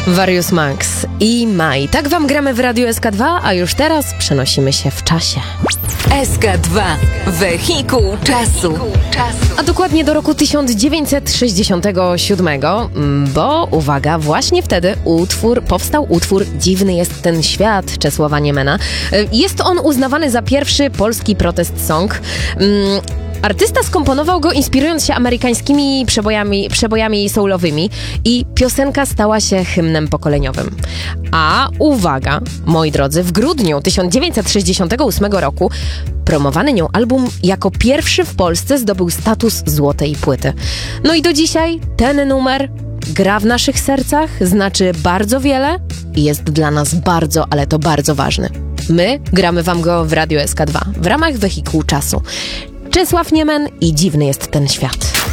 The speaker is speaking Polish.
Warius Max i Maj. Tak wam gramy w Radiu SK2, a już teraz przenosimy się w czasie. SK2. Wehikuł czasu. A dokładnie do roku 1967, bo uwaga, właśnie wtedy powstał utwór Dziwny jest ten świat Czesława Niemena. Jest on uznawany za pierwszy polski protest song. Artysta skomponował go inspirując się amerykańskimi przebojami soulowymi i piosenka stała się hymnem pokoleniowym. A uwaga, moi drodzy, w grudniu 1968 roku promowany nią album jako pierwszy w Polsce zdobył status złotej płyty. No i do dzisiaj ten numer gra w naszych sercach, znaczy bardzo wiele i jest dla nas bardzo, ale to bardzo ważny. My gramy wam go w Radiu SK2 w ramach Wehikułu czasu. Czesław Niemen i Dziwny jest ten świat.